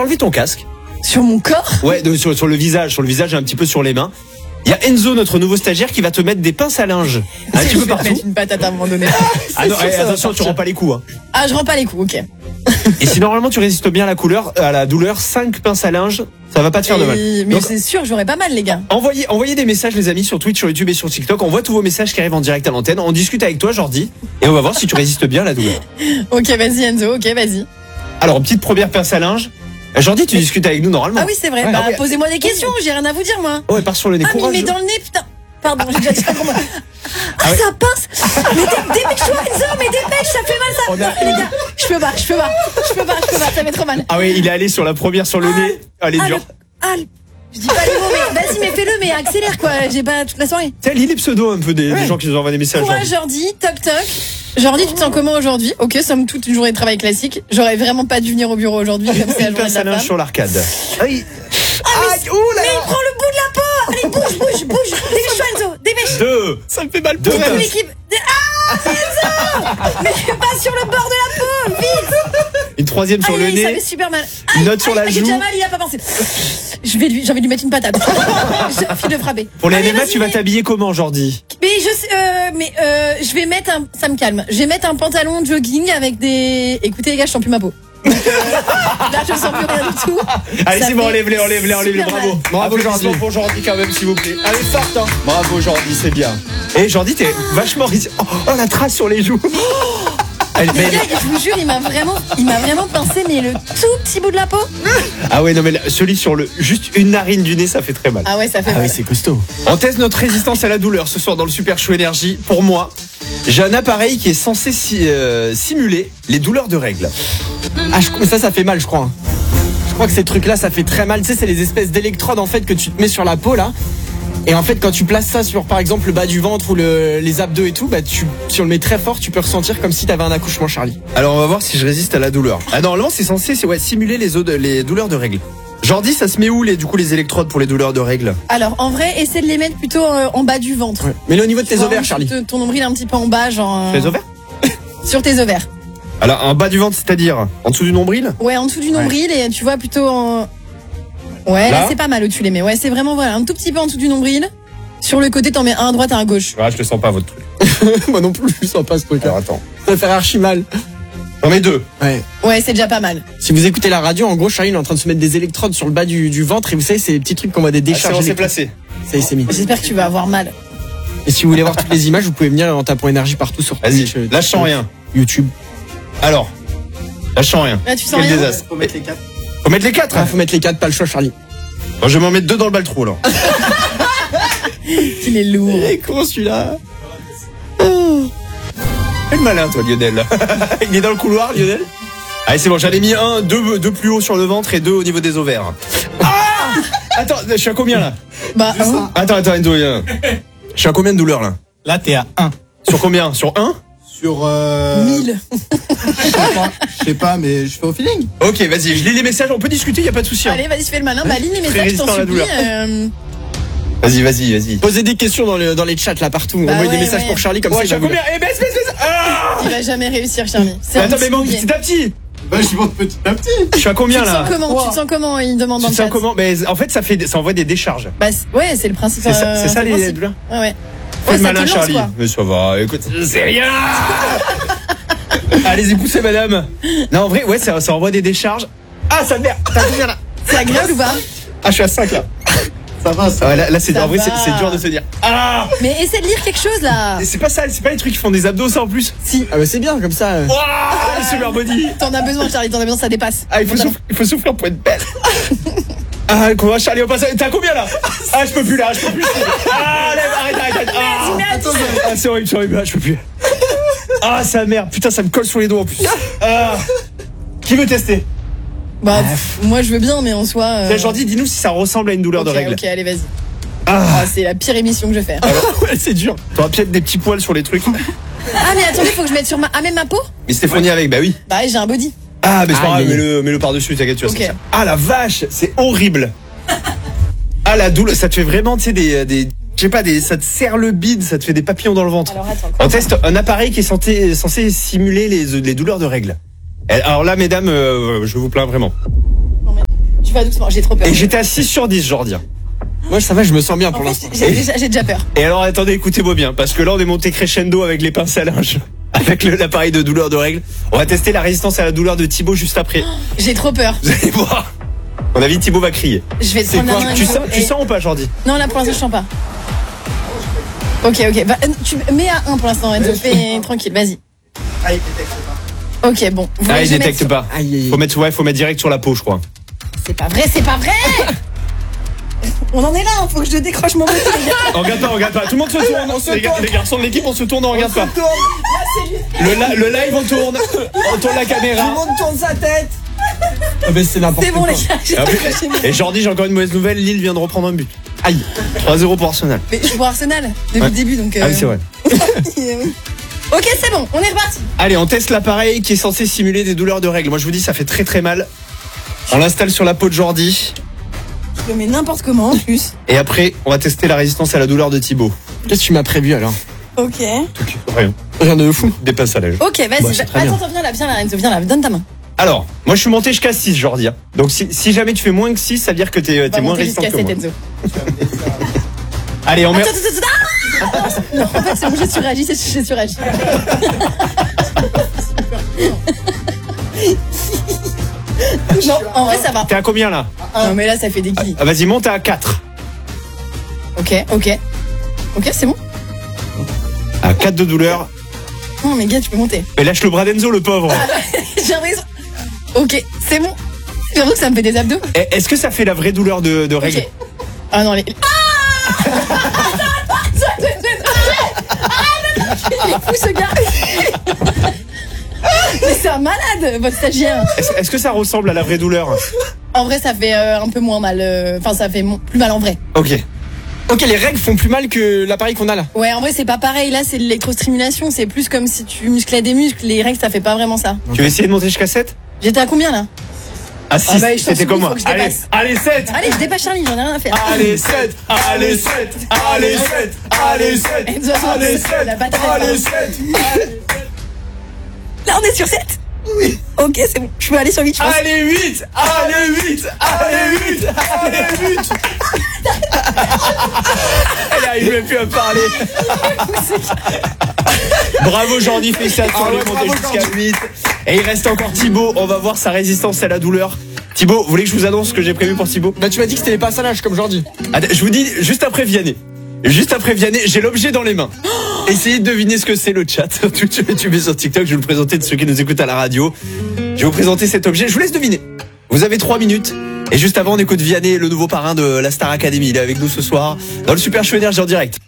enlevé ton casque. Sur mon corps? Ouais, sur le visage et un petit peu sur les mains. Il y a Enzo, notre nouveau stagiaire, qui va te mettre des pinces à linge. Un petit peu Je vais te partout. mettre une patate à un moment donné. Ah non, sûr, ça va attention, tu partir. rends pas les coups. Hein. Ah, je rends pas les coups, ok. Et si normalement tu résistes bien à la douleur, 5 pinces à linge, ça va pas te faire de mal. Mais Donc, c'est sûr, j'aurais pas mal, les gars. envoyez des messages, les amis, sur Twitch, sur YouTube et sur TikTok. On voit tous vos messages qui arrivent en direct à l'antenne. On discute avec toi, Jordi, et on va voir si tu résistes bien à la douleur. Ok, vas-y, Enzo, ok, vas-y. Alors, petite première pince à linge. Jordi, tu discutes avec nous normalement. Ah oui, c'est vrai. Ouais, Bah, ah ouais. posez-moi des questions, j'ai rien à vous dire, moi. Ouais, pars sur le nez. Ah, mais il Courage. met dans le nez, putain. Pardon, j'ai déjà dit ça pour moi. Ah, ouais. ça pince. Mais dépêche-toi, Enzo, mais dépêche, ça fait mal, ça. On a- Non, les gars, je peux pas, ça fait trop mal. Ah oui, il est allé sur la première sur le nez. Allez, dur. Je dis pas les mots, mais vas-y, mais fais-le, mais accélère, quoi. J'ai pas toute la soirée. Tiens, lis les pseudos un peu des gens qui nous envoient des messages. Courage, Jordi, toc toc. Jordi, tu te sens comment aujourd'hui? Ok, somme toute une journée de travail classique. J'aurais vraiment pas dû venir au bureau aujourd'hui, comme c'est la Une journée pince de à la linge femme. sur l'arcade. Aïe. Mais il prend le bout de la peau. Allez, bouge. Dépêche-toi, Enzo, dépêche. 2. Ça me fait mal pour Toute toi. l'équipe. Ah, Enzo. Mais pas sur le bord de la peau, vite. Une troisième sur le Aïe, ça fait nez. super mal. Une note sur la j'ai joue. déjà mal, il a pas pensé. J'ai envie de lui mettre une patate. J'ai envie de frapper. Pour les Allez, NMA, vas-y, tu vas mais- t'habiller comment, Jordi? Mais je vais mettre ça me calme. Je vais mettre un pantalon de jogging avec des. Écoutez les gars, je sens plus ma peau. Donc, là, je sens plus rien du tout. Allez, Ça c'est bon, fait enlève-les, super bravo. mal. Bravo, Jordi. Pour Jordi, quand même, s'il vous plaît. Allez, forte, hein. Bravo, Jordi, c'est bien. Et Jordi, t'es vachement risé. Oh, la trace sur les joues. Les gars, je vous jure, il m'a vraiment pincé, mais le tout petit bout de la peau. Ah ouais, non, mais celui sur juste une narine du nez, ça fait très mal. Ah ouais, ça fait Ah mal. oui, c'est costaud. On teste notre résistance à la douleur ce soir dans le Super Show Énergie. Pour moi, j'ai un appareil qui est censé simuler les douleurs de règles. Ah, ça fait mal, je crois. Je crois que ces trucs-là, ça fait très mal. Tu sais, c'est les espèces d'électrodes en fait que tu te mets sur la peau là. Et en fait, quand tu places ça sur, par exemple, le bas du ventre ou les abdos et tout, bah, si on le met très fort, tu peux ressentir comme si t'avais un accouchement, Charlie. Alors, on va voir si je résiste à la douleur. Ah, normalement, c'est censé simuler les douleurs de règles. Jordi, ça se met où les électrodes pour les douleurs de règles? Alors, en vrai, essaie de les mettre plutôt en bas du ventre. Ouais. Mets-le au niveau de tes Genre, ovaires, Charlie. Ton nombril un petit peu en bas, genre. Les ovaires? Sur tes ovaires. Alors, en bas du ventre, c'est-à-dire en dessous du nombril? Ouais, en dessous du nombril et tu vois plutôt en. Ouais, là, Là c'est pas mal au-dessus les mets. Ouais, c'est vraiment voilà, un tout petit peu en dessous du nombril. Sur le côté, t'en mets un à droite, un à gauche. Ah, je le sens pas, votre truc. Moi non plus, je sens pas ce truc-là. Alors, attends. Ça va faire archi mal. J'en mets 2. Ouais. Ouais, c'est déjà pas mal. Si vous écoutez la radio, en gros, Charlie il est en train de se mettre des électrodes sur le bas du ventre et vous savez, c'est des petits trucs qu'on voit des décharges. on s'est électriques. placé. Ça y est, c'est mis. J'espère que tu vas avoir mal. Et si vous voulez voir toutes les images, vous pouvez venir en tapant énergie partout sur Vas-y, Twitch, là, je sens rien. YouTube. Alors, là, je sens rien. Là, tu sens Quel rien. désastre. Faut mettre les 4. Faut mettre les 4. Faut mettre les 4, pas le choix, Charlie. Bon, je vais m'en mettre 2 dans le baltrou, alors. Il est lourd. Il est con celui-là. Fais le malin, toi, Lionel. Il est dans le couloir, Lionel. Allez, c'est bon, j'en ai mis deux plus haut sur le ventre et 2 au niveau des ovaires. Ah! Attends, je suis à combien, là? Bah, Attends, Enzo, viens. Je suis à combien de douleurs, là? Là, t'es à 1. Sur combien? Sur 1? Sur 1000. je sais pas, mais je fais au feeling. Ok, vas-y, je lis les messages, on peut discuter, y a pas de souci. Hein. Allez, vas-y, fais le malin. Bah, lis les Très messages, je t'en résistant à la supplie. douleur. Vas-y. Posez des questions dans les chats là partout. Bah Envoyez ouais, des messages ouais. pour Charlie comme Ouais, ça. je suis à il va combien? Eh, baisse. Ah! Il va jamais réussir, Charlie. C'est Attends, un mais petit monte mouillé. petit à petit. Bah, je monte petit à petit. Je suis à combien, Tu te là? sens comment? Tu te sens comment? Il demande dans Tu le te sens chat. comment? Mais en fait, ça envoie des décharges. Bah, ouais, c'est le principe. C'est ça le les principe. douleurs? Ouais. Fais Ouais, le ça te malin, lance, Charlie. quoi. Mais ça va, écoute, c'est rien. Allez-y, poussez, madame. Non, en vrai, ouais, ça envoie des décharges. Ah, ça merde. T'as combien, là? C'est agréable ou pas? Ah, je suis à 5, là. Ça va, ça Ouais, va. là, c'est, Ça en vrai, va. c'est dur de se dire. Ah! Mais essaie de lire quelque chose là. Et c'est pas ça, c'est pas les trucs qui font des abdos, ça, en plus. Si. Ah bah c'est bien comme ça. Waouh, super body. T'en as besoin, Charlie, t'en as besoin, ça dépasse. Ah, il faut souffrir pour être belle. Ah, comment, Charlie, au passage, t'as combien, là? Ah, je peux plus, là, je peux plus. Ah, arrête. Ah, c'est horrible, là, je peux plus. Ah, ça merde, putain, ça me colle sur les doigts, en plus. Ah. Qui veut tester? Bah, moi je veux bien, mais en soi. Tiens, Jordi, dis-nous si ça ressemble à une douleur de règle. Ok, allez, vas-y. Ah. C'est la pire émission que je vais faire. Ouais, c'est dur. T'auras peut-être des petits poils sur les trucs. Ah, mais attendez, faut que je mette sur même ma peau? Mais Stéphanie avec, bah oui. Bah, ouais, j'ai un body. Ah, mais c'est pas Ah, grave, mais- mets-le par-dessus, t'inquiète, tu vas Ok. sentir. Ah, la vache, c'est horrible. Ah, la douleur, ça te fait vraiment, tu sais, je sais pas, ça te serre le bide, ça te fait des papillons dans le ventre. Alors, attends. On teste un appareil qui est censé simuler les douleurs de règles. Alors là, mesdames, je vous plains vraiment. vas doucement, j'ai trop peur. Et j'étais à 6 sur 10, Jordi. Moi, ça va, je me sens bien pour En fait, l'instant. j'ai déjà peur. Et alors, attendez, écoutez-moi bien, parce que là, on est monté crescendo avec les pinces à linge, avec l'appareil de douleur de règle. On va tester la résistance à la douleur de Thibaut juste après. J'ai trop peur. Vous allez voir. À mon avis, Thibaut va crier. Je vais te C'est prendre la quoi main. Tu Enzo, sens ou pas, Jordi? Non, là pour l'instant, je sens pas. Ok. Tu mets à 1 pour l'instant, Enzo. Fais tranquille, vas-y. Ok, bon. Vous Ah, voulez il que je détecte mette- pas. Aïe, aïe, Faut mettre direct sur la peau, je crois. C'est pas vrai. On en est là, faut que je décroche mon moto, les gars. On regarde pas. Tout le monde se tourne. Les garçons de l'équipe, on se tourne, on regarde pas. Là, c'est lui. Le live, on tourne la caméra. Tout le monde tourne sa tête. Ah, mais c'est n'importe C'est bon, quoi. les gars, j'ai Et après- décroché mon Et Jordi, j'ai encore une mauvaise nouvelle. Lille vient de reprendre un but. Aïe. 3-0 pour Arsenal. Mais je vois Arsenal depuis Ouais. le début, donc. Ah oui, c'est vrai. Oui. Ok, c'est bon, on est reparti. Allez, on teste l'appareil qui est censé simuler des douleurs de règles. Moi, je vous dis, ça fait très très mal. On l'installe sur la peau de Jordi. Je le mets n'importe comment en plus. Et après, on va tester la résistance à la douleur de Thibaut. Qu'est-ce que tu m'as prévu alors? Ok. Rien. Rien de fou. Des pinces à linge. Ok, vas-y. Bah, c'est très bien. Attends, viens là, Enzo, viens là, donne ta main. Alors, moi, je suis monté jusqu'à 6, Jordi. Donc, si jamais tu fais moins que 6, ça veut dire que t'es On va moins monter résistant jusqu'à que 7, moi. Enzo. Allez, on met... Attends. Ah non, en fait, c'est bon, j'ai suragi. Non, en vrai, ça va. T'es à combien là? Non, mais là, ça fait des guillis. Ah, vas-y, monte à 4. Ok, c'est bon. À 4 de douleur. Non, mais gars, tu peux monter. Mais lâche le bras d'Enzo, le pauvre. J'ai l'impression. Ok, c'est bon. J'ai l'impression que ça me fait des abdos. Est-ce que ça fait la vraie douleur de règle? Ok. Ah non, les. Ah il est fou ce gars. Mais c'est un malade, votre stagiaire. Est-ce que ça ressemble à la vraie douleur? En vrai, ça fait un peu moins mal. Enfin, ça fait plus mal en vrai. Ok. Ok, les règles font plus mal que l'appareil qu'on a là. Ouais, en vrai, c'est pas pareil. Là, c'est de l'électrostimulation. C'est plus comme si tu musclais des muscles. Les règles, ça fait pas vraiment ça. Tu veux essayer de monter jusqu'à 7? J'étais à combien là? À 6, Ah bah, je t'en c'était supplie, comme moi. faut que je Allez, dépasse. allez 7. Allez, je dépasse Charlie, j'en ai rien à faire. Allez 7, allez 7, allez 7, allez 7, Enzo, allez 7, la bataille, allez pardon. 7, Là, on est sur 7. Oui. Ok, c'est bon. Je peux aller sur 8, je pense. allez 8, allez 8, allez 8, allez 8. Elle arrive même plus à parler. Bravo Jordi, félicitations, Ah ouais, on est monté bravo, jusqu'à 8. Et il reste encore Thibaut, on va voir sa résistance à la douleur. Thibaut, vous voulez que je vous annonce ce que j'ai prévu pour Thibaut? Bah, tu m'as dit que c'était les passes à l'âge comme Jordi. Attends, je vous dis juste après Vianney. Juste après Vianney, j'ai l'objet dans les mains. Essayez de deviner ce que c'est le chat. Tu mets sur TikTok, je vais le présenter de ceux qui nous écoutent à la radio. Je vais vous présenter cet objet, je vous laisse deviner. Vous avez 3 minutes. Et juste avant, on écoute Vianney, le nouveau parrain de la Star Academy. Il est avec nous ce soir dans le Super Show Énergie en direct.